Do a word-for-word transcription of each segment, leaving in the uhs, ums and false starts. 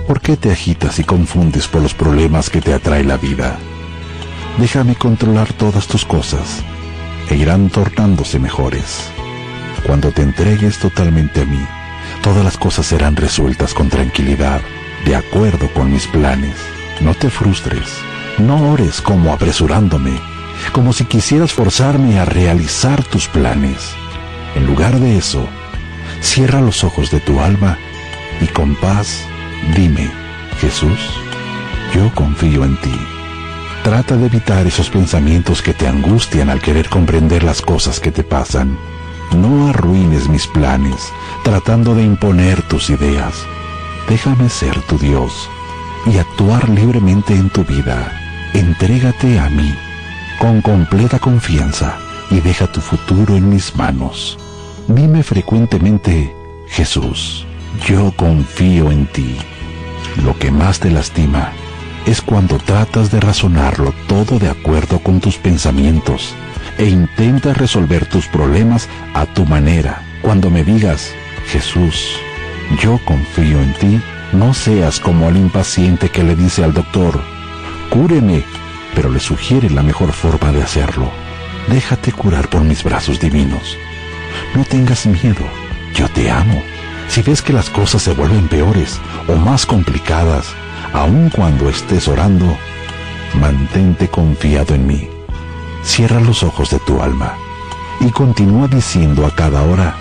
¿Por qué te agitas y confundes por los problemas que te atrae la vida? Déjame controlar todas tus cosas e irán tornándose mejores. Cuando te entregues totalmente a mí, todas las cosas serán resueltas con tranquilidad, de acuerdo con mis planes. No te frustres, no ores como apresurándome, como si quisieras forzarme a realizar tus planes. En lugar de eso, cierra los ojos de tu alma y con paz dime: Jesús, yo confío en ti. Trata de evitar esos pensamientos que te angustian al querer comprender las cosas que te pasan. No arruines mis planes tratando de imponer tus ideas. Déjame ser tu Dios y actuar libremente en tu vida. Entrégate a mí con completa confianza y deja tu futuro en mis manos. Dime frecuentemente: Jesús, yo confío en ti. Lo que más te lastima es cuando tratas de razonarlo todo de acuerdo con tus pensamientos e intentas resolver tus problemas a tu manera. Cuando me digas: Jesús, yo confío en ti, no seas como el impaciente que le dice al doctor: cúreme, pero le sugiere la mejor forma de hacerlo. Déjate curar por mis brazos divinos. No tengas miedo, yo te amo. Si ves que las cosas se vuelven peores o más complicadas, aun cuando estés orando, mantente confiado en mí. Cierra los ojos de tu alma y continúa diciendo a cada hora: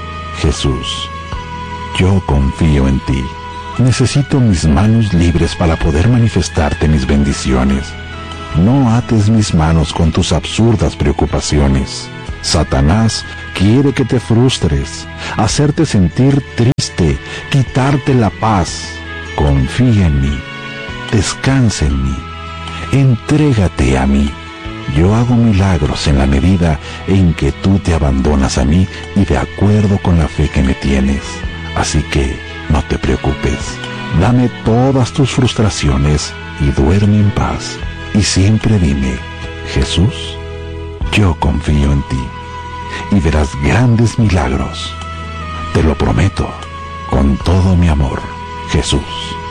Jesús, yo confío en ti. Necesito mis manos libres para poder manifestarte mis bendiciones. No ates mis manos con tus absurdas preocupaciones. Satanás quiere que te frustres, hacerte sentir triste, quitarte la paz. Confía en mí, descansa en mí, entrégate a mí. Yo hago milagros en la medida en que tú te abandonas a mí y de acuerdo con la fe que me tienes. Así que no te preocupes, dame todas tus frustraciones y duerme en paz. Y siempre dime: Jesús, yo confío en ti, y verás grandes milagros. Te lo prometo, con todo mi amor, Jesús.